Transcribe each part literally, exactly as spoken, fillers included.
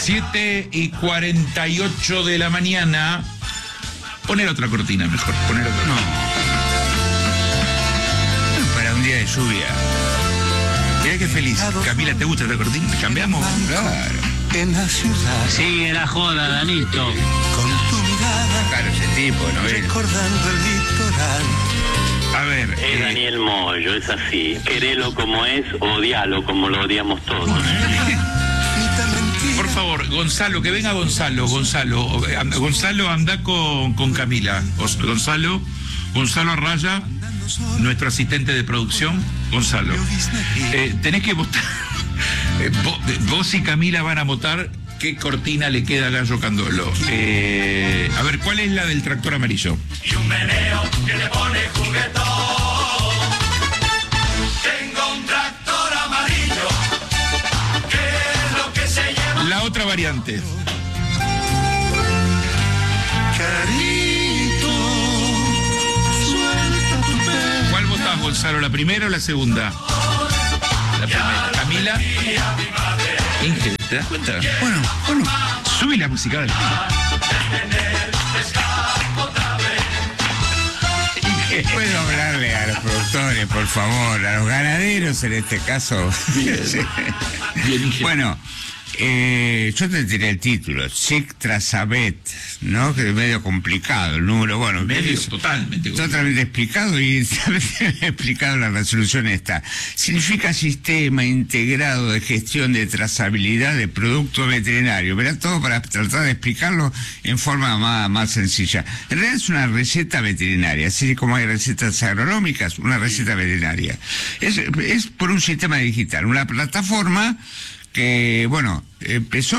siete y cuarenta y ocho de la mañana. Poner otra cortina mejor, poner otra. No. Para un día de lluvia. Mirá qué feliz. Camila, ¿te gusta esta cortina? ¿Cambiamos? Claro. En la ciudad. Sigue la joda, Danito. Con tu mirada. Claro, ese tipo, ¿no ves? Recordando el litoral. A ver. Es eh, Daniel Moyo, es así. Querelo como es, odialo como lo odiamos todos. Por favor, Gonzalo, que venga Gonzalo, Gonzalo, anda, Gonzalo, anda con, con Camila. Os- Gonzalo, Gonzalo Arraya, nuestro asistente de producción, Gonzalo. Eh, tenés que votar, eh, vos, vos y Camila van a votar qué cortina le queda a Gallo Candolo. Eh, a ver, ¿cuál es la del tractor amarillo? Y un meneo que le pone juguetón. Tengo un tractor amarillo, que es lo que se lleva. La otra variante. Carito, suelta tu pelo. ¿Cuál votás, Gonzalo? ¿La primera o la segunda? La primera. Camila. Inge, ¿te das cuenta? Bueno, bueno. Subí la música, dale. ¿Puedo hablarle a los productores, por favor? A los ganaderos en este caso. Bien. Sí. Bien, Inge. Bueno, eh, yo te tiré el título, Sic Trasabet, ¿no? Que es medio complicado el número. Bueno, Medio, es totalmente. totalmente explicado y explicado la resolución esta. Significa Sistema Integrado de Gestión de Trazabilidad de Productos Veterinarios. Verá, todo para tratar de explicarlo en forma más, más sencilla. En realidad es una receta veterinaria, así como hay recetas agronómicas, una receta veterinaria. Es, es por un sistema digital, una plataforma que, bueno, empezó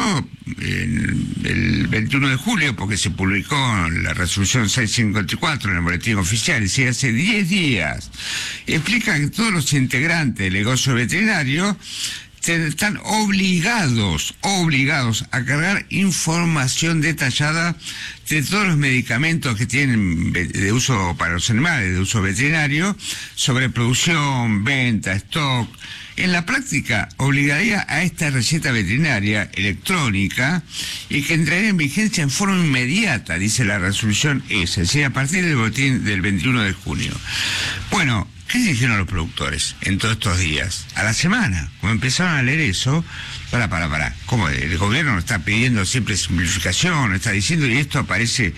en el veintiuno de julio porque se publicó la resolución seiscientos cincuenta y cuatro en el boletín oficial, es decir, hace diez días. Explica que todos los integrantes del negocio veterinario te- están obligados, obligados a cargar información detallada de todos los medicamentos que tienen ve- de uso para los animales, de uso veterinario, sobre producción, venta, stock. En la práctica, obligaría a esta receta veterinaria electrónica y que entraría en vigencia en forma inmediata, dice la resolución esa, es decir, a partir del boletín del veintiuno de junio. Bueno, ¿qué dijeron los productores en todos estos días? A la semana, cuando empezaron a leer eso, para, para, para, ¿cómo? El gobierno está pidiendo siempre simplificación, está diciendo, y esto aparece,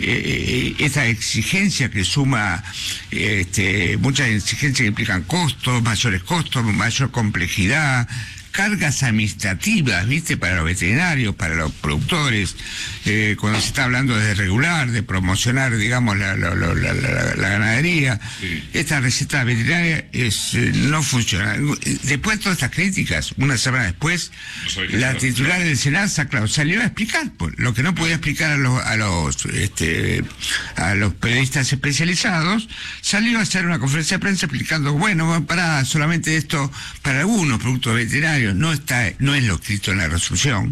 eh, esta exigencia que suma, eh, este, muchas exigencias que implican costos, mayores costos, mayor complejidad, cargas administrativas, ¿viste? Para los veterinarios, para los productores, eh, cuando se está hablando de regular, de promocionar, digamos, la, la, la, la, la, la ganadería. Sí. Esta receta veterinaria es, eh, no funciona. Después de todas estas críticas, una semana después, no la titular del SENASA, claro, salió a explicar pues, lo que no podía explicar a los, a los, este, a los periodistas especializados, salió a hacer una conferencia de prensa explicando, bueno, para solamente esto, para algunos productos veterinarios, no está, no es lo escrito en la resolución,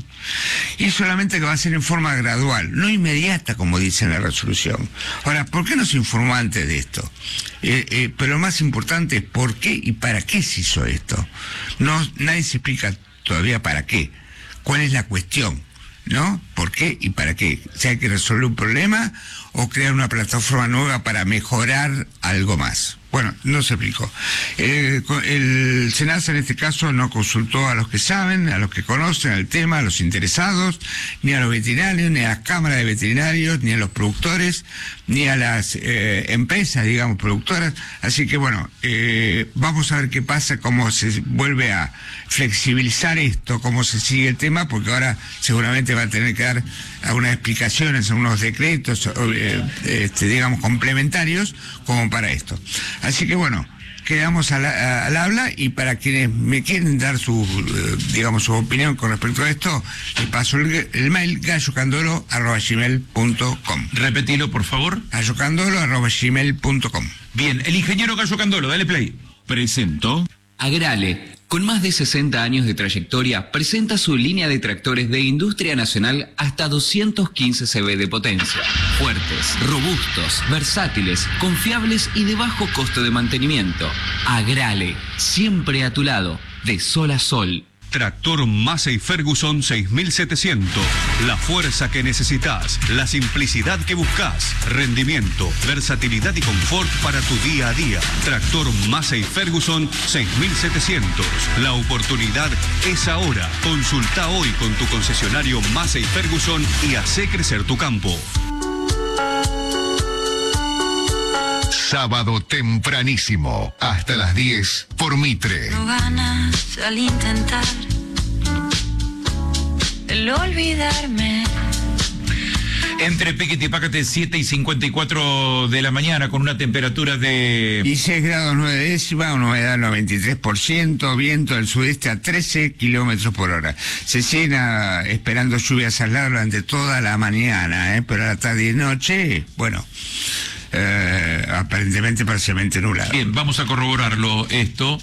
y solamente que va a ser en forma gradual, no inmediata como dice en la resolución. Ahora, ¿por qué no se informó antes de esto? Eh, eh, pero lo más importante es por qué y para qué se hizo esto. No, nadie se explica todavía para qué, cuál es la cuestión, ¿no? ¿Por qué y para qué? Si hay que resolver un problema o crear una plataforma nueva para mejorar algo más. Bueno, no se explicó. El, el SENASA en este caso no consultó a los que saben, a los que conocen el tema, a los interesados, ni a los veterinarios, ni a las cámaras de veterinarios, ni a los productores, ni a las eh, empresas, digamos, productoras. Así que bueno, eh, vamos a ver qué pasa, cómo se vuelve a flexibilizar esto, cómo se sigue el tema, porque ahora seguramente va a tener que dar algunas explicaciones, algunos decretos, eh, este, digamos, complementarios, como para esto. Así que bueno, quedamos al, al habla, y para quienes me quieren dar su, digamos, su opinión con respecto a esto, les paso el, el mail gallocandolo arroba gmail punto com. Repetilo, por favor. gallocandolo arroba gmail punto com. Bien, el ingeniero Gallo Candolo, dale play. Presento. Agrale, con más de sesenta años de trayectoria, presenta su línea de tractores de industria nacional hasta doscientos quince caballos de potencia. Fuertes, robustos, versátiles, confiables y de bajo costo de mantenimiento. Agrale, siempre a tu lado, de sol a sol. Tractor Massey Ferguson seis mil setecientos. La fuerza que necesitas, la simplicidad que buscas, rendimiento, versatilidad y confort para tu día a día. Tractor Massey Ferguson seis mil setecientos. La oportunidad es ahora. Consulta hoy con tu concesionario Massey Ferguson y hace crecer tu campo. Sábado tempranísimo, hasta las diez, por Mitre. No ganas al intentar el olvidarme. Entre Piquete y Pácate, siete y cincuenta y cuatro de la mañana, con una temperatura de... dieciséis grados nueve décimas, humedad noventa y tres por ciento, viento del sudeste a trece kilómetros por hora. Se llena esperando lluvias aisladas durante toda la mañana, ¿eh? Pero a la tarde y noche, bueno... Eh, aparentemente parcialmente nublado. Bien, vamos a corroborarlo esto.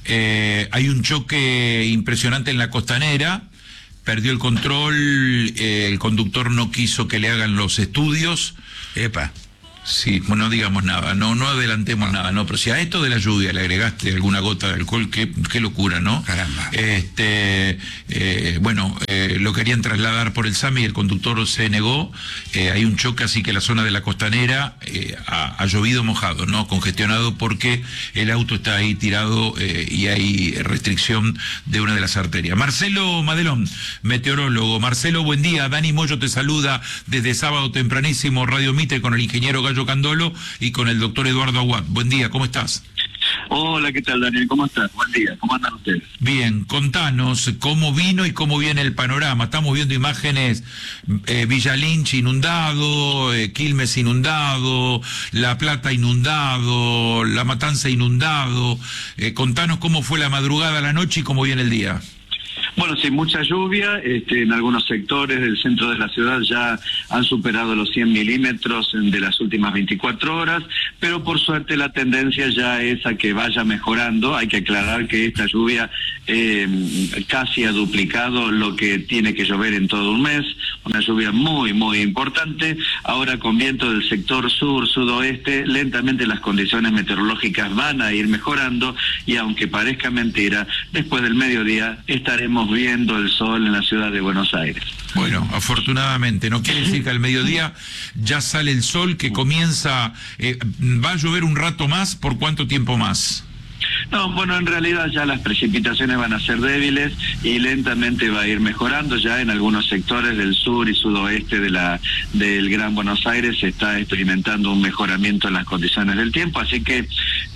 Eh, hay un choque impresionante en la Costanera, perdió el control, eh, el conductor no quiso que le hagan los estudios. Epa. Sí, bueno, no digamos nada, no no adelantemos nada, no, pero si a esto de la lluvia le agregaste alguna gota de alcohol, qué, qué locura, ¿no? Caramba. Este, eh, bueno, eh, lo querían trasladar por el SAMI y el conductor se negó, eh, hay un choque, así que la zona de la Costanera eh, ha, ha llovido mojado, ¿no? Congestionado porque el auto está ahí tirado eh, y hay restricción de una de las arterias. Marcelo Madelón, meteorólogo. Marcelo, buen día. Dani Moyo te saluda desde sábado tempranísimo, Radio Mitre, con el ingeniero Gallo Candolo y con el doctor Eduardo Aguad. Buen día, ¿cómo estás? Hola, ¿qué tal, Daniel? ¿Cómo estás? Buen día, ¿cómo andan ustedes? Bien, contanos cómo vino y cómo viene el panorama. Estamos viendo imágenes, eh, Villa Lynch inundado, eh, Quilmes inundado, La Plata inundado, La Matanza inundado. Eh, contanos cómo fue la madrugada, la noche y cómo viene el día. Bueno, sí, mucha lluvia, este, en algunos sectores del centro de la ciudad ya han superado los cien milímetros de las últimas veinticuatro horas, pero por suerte la tendencia ya es a que vaya mejorando. Hay que aclarar que esta lluvia eh, casi ha duplicado lo que tiene que llover en todo un mes, una lluvia muy, muy importante. Ahora con viento del sector sur, sudoeste, lentamente las condiciones meteorológicas van a ir mejorando y aunque parezca mentira, después del mediodía estaremos viendo el sol en la ciudad de Buenos Aires. Bueno, afortunadamente, no quiere decir que al mediodía ya sale el sol, que comienza, eh, va a llover un rato más, ¿por cuánto tiempo más? No, bueno, en realidad ya las precipitaciones van a ser débiles y lentamente va a ir mejorando. Ya en algunos sectores del sur y sudoeste de la del Gran Buenos Aires se está experimentando un mejoramiento en las condiciones del tiempo, así que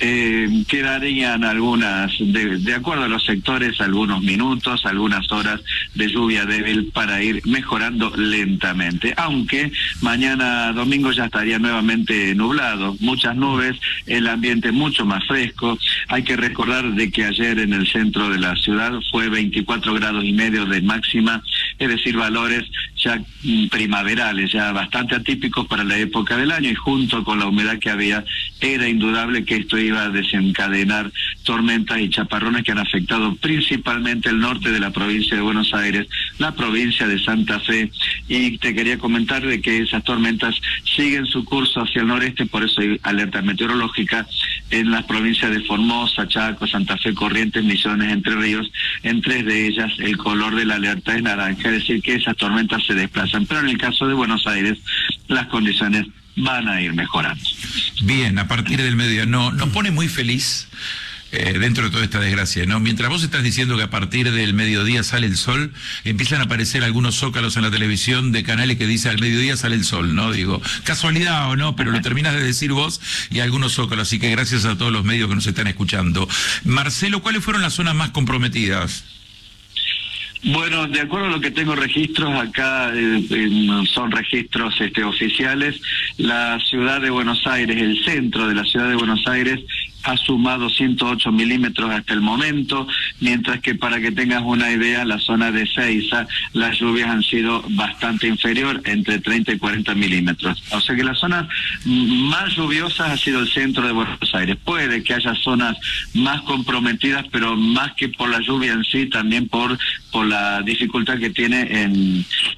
eh, quedarían algunas, de, de acuerdo a los sectores, algunos minutos, algunas horas de lluvia débil para ir mejorando lentamente, aunque mañana domingo ya estaría nuevamente nublado, muchas nubes, el ambiente mucho más fresco. Hay que recordar de que ayer en el centro de la ciudad fue veinticuatro grados y medio de máxima, es decir, valores ya primaverales, ya bastante atípicos para la época del año, y junto con la humedad que había, era indudable que esto iba a desencadenar tormentas y chaparrones que han afectado principalmente el norte de la provincia de Buenos Aires, la provincia de Santa Fe, y te quería comentar de que esas tormentas siguen su curso hacia el noreste, por eso hay alerta meteorológica en las provincias de Formosa, Chaco, Santa Fe, Corrientes, Misiones, Entre Ríos. En tres de ellas el color de la alerta es naranja, es decir que esas tormentas se desplazan, pero en el caso de Buenos Aires las condiciones van a ir mejorando. Bien, a partir del mediodía, no, nos pone muy feliz eh, dentro de toda esta desgracia, ¿no? Mientras vos estás diciendo que a partir del mediodía sale el sol, empiezan a aparecer algunos zócalos en la televisión de canales que dice al mediodía sale el sol, ¿no? Digo, casualidad o no, pero lo terminas de decir vos y algunos zócalos, así que gracias a todos los medios que nos están escuchando. Marcelo, ¿cuáles fueron las zonas más comprometidas? Bueno, de acuerdo a lo que tengo registros acá, eh, eh, son registros este, oficiales, la ciudad de Buenos Aires, el centro de la ciudad de Buenos Aires, ha sumado ciento ocho milímetros hasta el momento, mientras que para que tengas una idea, la zona de Seiza, las lluvias han sido bastante inferior, entre treinta y cuarenta milímetros. O sea que las zonas más lluviosas ha sido el centro de Buenos Aires. Puede que haya zonas más comprometidas, pero más que por la lluvia en sí, también por, por la dificultad que tiene en,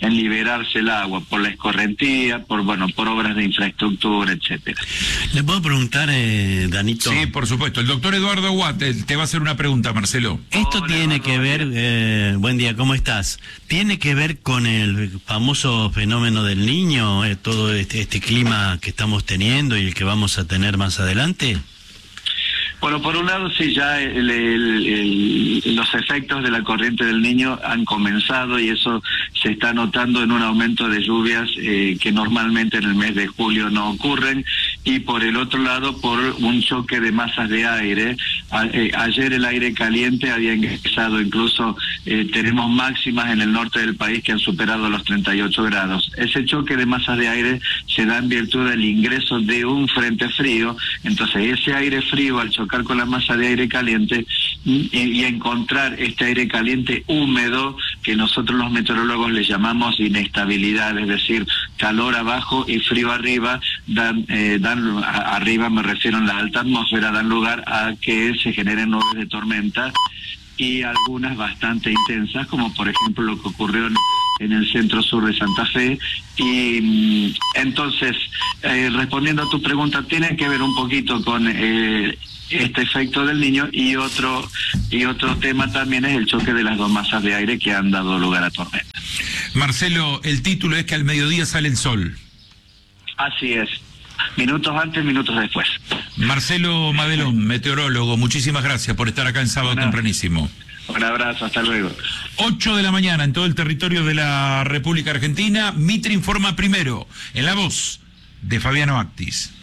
en liberarse el agua por la escorrentía, por bueno, por obras de infraestructura, etcétera. ¿Le puedo preguntar, eh, Danito? Sí, por supuesto. El doctor Eduardo Watt te, te va a hacer una pregunta, Marcelo. Esto Hola, tiene Eduardo, que ver, eh, buen día, ¿cómo estás? ¿Tiene que ver con el famoso fenómeno del Niño, eh, todo este, este clima que estamos teniendo y el que vamos a tener más adelante? Bueno, por un lado sí, ya el, el, el, los efectos de la corriente del Niño han comenzado y eso se está notando en un aumento de lluvias eh, que normalmente en el mes de julio no ocurren, y por el otro lado por un choque de masas de aire. A, eh, ayer el aire caliente había ingresado, incluso eh, tenemos máximas en el norte del país que han superado los treinta y ocho grados. Ese choque de masas de aire se da en virtud del ingreso de un frente frío, entonces ese aire frío al chocar con la masa de aire caliente y, y encontrar este aire caliente húmedo, que nosotros los meteorólogos le llamamos inestabilidad, es decir, calor abajo y frío arriba, dan, eh, dan a, arriba me refiero en la alta atmósfera, dan lugar a que se generen nubes de tormenta, y algunas bastante intensas, como por ejemplo lo que ocurrió en, en el centro sur de Santa Fe. Y entonces, eh, respondiendo a tu pregunta, tiene que ver un poquito con eh, este efecto del Niño, y otro y otro tema también es el choque de las dos masas de aire que han dado lugar a tormentas. Marcelo, el título es que al mediodía sale el sol. Así es. Minutos antes, minutos después. Marcelo Madelón, meteorólogo, muchísimas gracias por estar acá en Sábado Bueno, Tempranísimo. Un abrazo, hasta luego. ocho de la mañana en todo el territorio de la República Argentina. Mitre informa primero, en la voz de Fabiano Actis.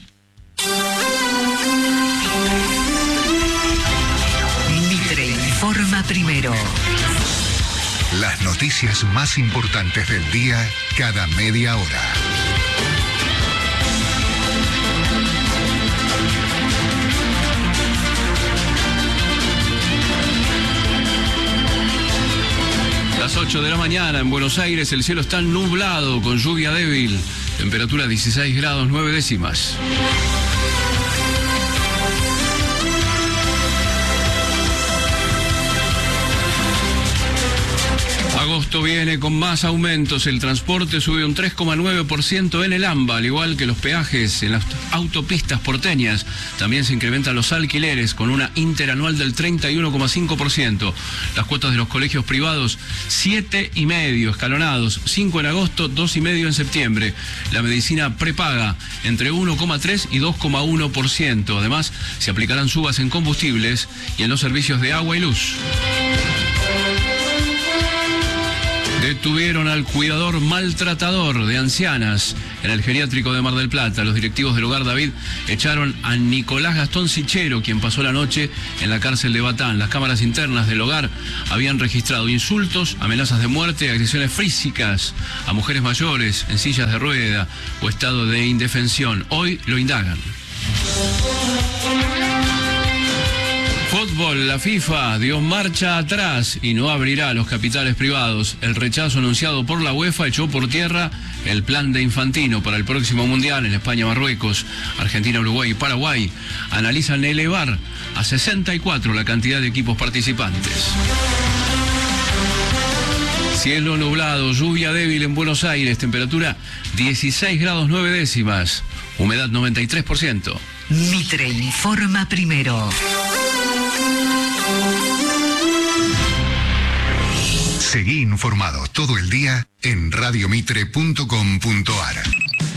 Mitre informa primero. Las noticias más importantes del día cada media hora. Las ocho de la mañana en Buenos Aires, el cielo está nublado con lluvia débil, temperatura dieciséis grados nueve décimas. Agosto viene con más aumentos. El transporte sube un tres coma nueve por ciento en el AMBA, al igual que los peajes en las autopistas porteñas. También se incrementan los alquileres con una interanual del treinta y uno coma cinco por ciento. Las cuotas de los colegios privados, siete y medio escalonados, cinco en agosto, dos y medio en septiembre. La medicina prepaga entre uno coma tres y dos coma uno por ciento. Además, se aplicarán subas en combustibles y en los servicios de agua y luz. Detuvieron al cuidador maltratador de ancianas en el geriátrico de Mar del Plata. Los directivos del Hogar David echaron a Nicolás Gastón Sichero, quien pasó la noche en la cárcel de Batán. Las cámaras internas del hogar habían registrado insultos, amenazas de muerte, agresiones físicas a mujeres mayores en sillas de rueda o estado de indefensión. Hoy lo indagan. Fútbol, la FIFA dio marcha atrás y no abrirá los capitales privados. El rechazo anunciado por la UEFA echó por tierra el plan de Infantino para el próximo Mundial. En España, Marruecos, Argentina, Uruguay y Paraguay analizan elevar a sesenta y cuatro la cantidad de equipos participantes. Cielo nublado, lluvia débil en Buenos Aires, temperatura dieciséis grados nueve décimas, humedad noventa y tres por ciento. Mitre informa primero. Seguí informado todo el día en radiomitre punto com punto ar.